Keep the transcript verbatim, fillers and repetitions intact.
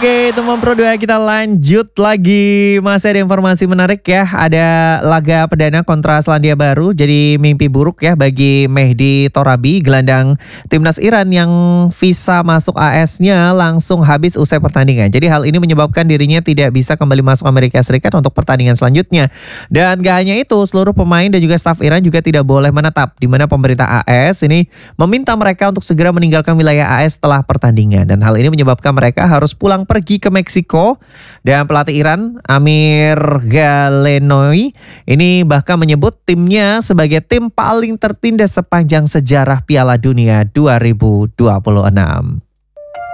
Oke, teman Pro dua kita lanjut lagi. Masih ada informasi menarik ya. Ada laga perdana kontra Selandia Baru. Jadi mimpi buruk ya bagi Mehdi Torabi, gelandang timnas Iran yang visa masuk A S-nya langsung habis usai pertandingan. Jadi hal ini menyebabkan dirinya tidak bisa kembali masuk Amerika Serikat untuk pertandingan selanjutnya. Dan gak hanya itu, seluruh pemain dan juga staf Iran juga tidak boleh menetap, di mana pemerintah A S ini meminta mereka untuk segera meninggalkan wilayah A S setelah pertandingan. Dan hal ini menyebabkan mereka harus pulang pergi ke Meksiko. Dan pelatih Iran Amir Galenoi ini bahkan menyebut timnya sebagai tim paling tertindas sepanjang sejarah Piala Dunia dua ribu dua puluh enam.